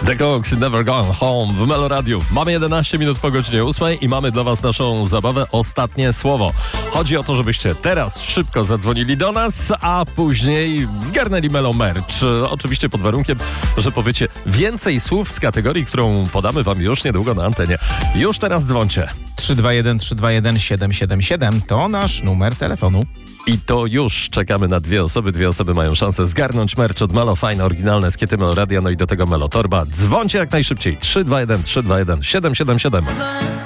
The Cooks Never Gone Home w Meloradiu. Mamy 11 minut po godzinie 8 i mamy dla was naszą zabawę Ostatnie Słowo. Chodzi o to, żebyście teraz szybko zadzwonili do nas, a później zgarnęli Melo Merch. Oczywiście pod warunkiem, że powiecie więcej słów z kategorii, którą podamy wam już niedługo na antenie. Już teraz dzwońcie. 321 777 to nasz numer telefonu. I to już czekamy na dwie osoby. Dwie osoby mają szansę zgarnąć merch od Melo. Fajne, oryginalne skiety Meloradia, no i do tego Melo Torba. Dzwońcie jak najszybciej. 321 321 777.